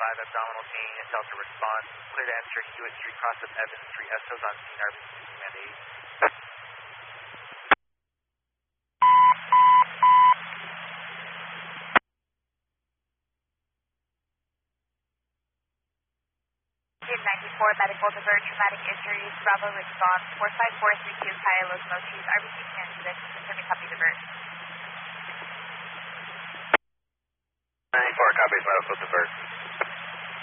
abdominal pain, Delta response. Clear to enter Hewitt Street, cross of Evans Street. SOs on scene, RBC command 8. 94, medical divert, traumatic injuries, Bravo response, 45432, Kaya Los Mochis, RBC command 6, confirming copy divert. 94 copies medical divert.